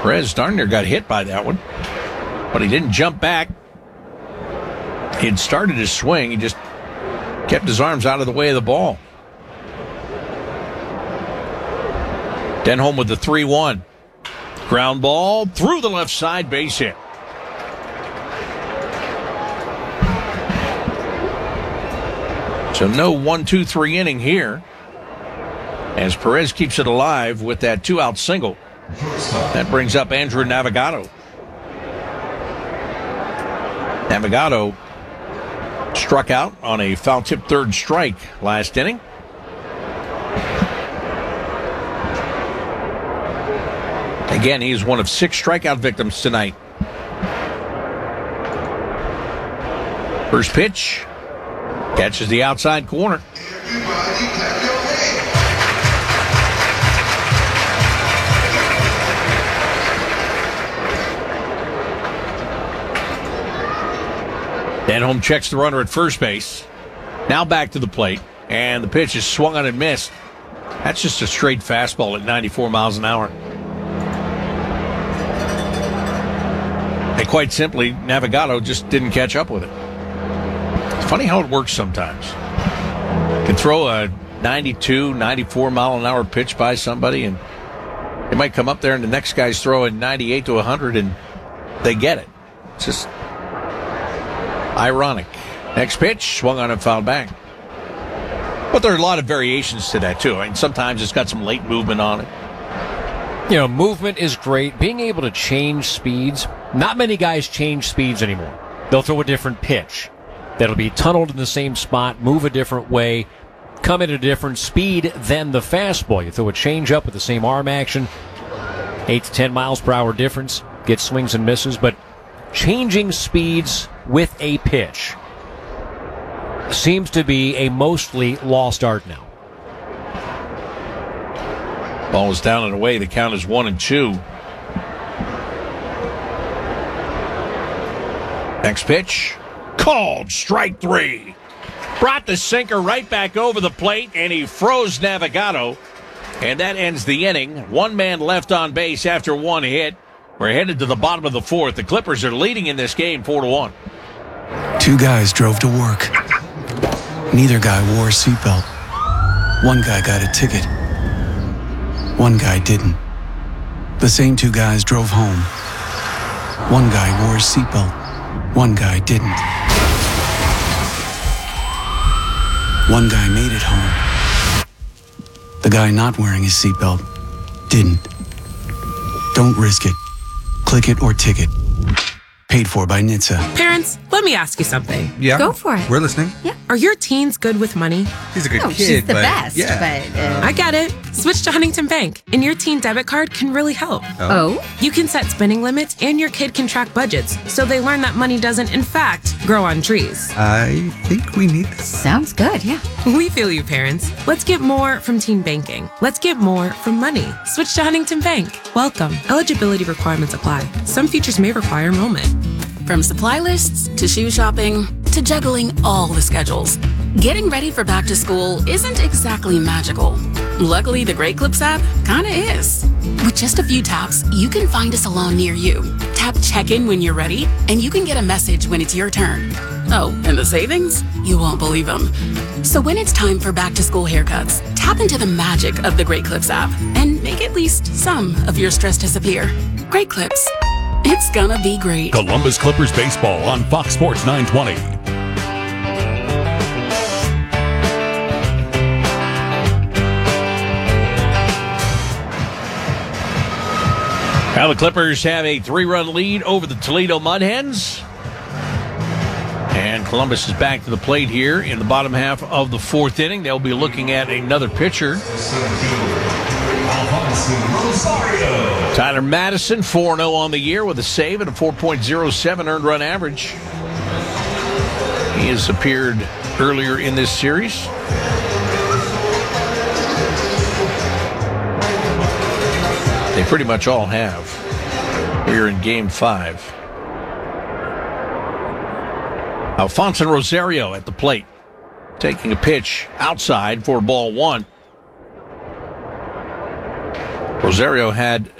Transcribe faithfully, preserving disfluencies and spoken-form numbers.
Perez darn near got hit by that one, but he didn't jump back. He had started his swing. He just kept his arms out of the way of the ball. Denholm with the three one. Ground ball through the left side, base hit. So no one two three inning here, as Perez keeps it alive with that two-out single. That brings up Andrew Navigado. Navigado struck out on a foul-tip third strike last inning. Again, he's one of six strikeout victims tonight. First pitch, catches the outside corner. Denholm checks the runner at first base. Now back to the plate, and the pitch is swung on and missed. That's just a straight fastball at ninety-four miles an hour. And quite simply, Navigado just didn't catch up with it. It's funny how it works sometimes. You can throw a ninety-two, ninety-four mile an hour pitch by somebody, and they might come up there, and the next guy's throwing ninety-eight to one hundred, and they get it. It's just ironic. Next pitch, swung on and fouled back. But there are a lot of variations to that, too. I mean, sometimes it's got some late movement on it. You know, movement is great. Being able to change speeds. Not many guys change speeds anymore. They'll throw a different pitch that'll be tunneled in the same spot, move a different way, come at a different speed than the fastball. You throw a change-up with the same arm action, eight to ten miles per hour difference, get swings and misses, but changing speeds with a pitch seems to be a mostly lost art now. Ball is down and away. The count is one and two. Next pitch, called strike three. Brought the sinker right back over the plate, and he froze Navigado. And that ends the inning. One man left on base after one hit. We're headed to the bottom of the fourth. The Clippers are leading in this game four to one. Two guys drove to work. Neither guy wore a seatbelt. One guy got a ticket. One guy didn't. The same two guys drove home. One guy wore a seatbelt. One guy didn't. One guy made it home. The guy not wearing his seatbelt didn't. Don't risk it. Click it or ticket. Paid for by N H T S A. Parents, let me ask you something. Yeah. Go for it. We're listening. Yeah. Are your teens good with money? He's a good Oh, kid, she's the but best, yeah. but... Uh, I get it. Switch to Huntington Bank, and your teen debit card can really help. oh? You can set spending limits, and your kid can track budgets, so they learn that money doesn't, in fact, grow on trees. I think we need this. Sounds good, yeah. We feel you, parents. Let's get more from teen banking. Let's get more from money. Switch to Huntington Bank. Welcome. Eligibility requirements apply. Some features may require enrollment. From supply lists to shoe shopping to juggling all the schedules, getting ready for back to school isn't exactly magical. Luckily, the Great Clips app kinda is. With just a few taps, you can find a salon near you. Tap check-in when you're ready, and you can get a message when it's your turn. Oh, and the savings? You won't believe them. So when it's time for back to school haircuts, tap into the magic of the Great Clips app and make at least some of your stress disappear. Great Clips. It's gonna be great. Columbus Clippers baseball on Fox Sports nine twenty. Now the Clippers have a three-run lead over the Toledo Mud Hens. And Columbus is back to the plate here in the bottom half of the fourth inning. They'll be looking at another pitcher. Tyler Madison, four and oh on the year with a save and a four point oh seven earned run average. He has appeared earlier in this series. They pretty much all have. Here in game five. Alfonso Rosario at the plate, taking a pitch outside for ball one. Rosario had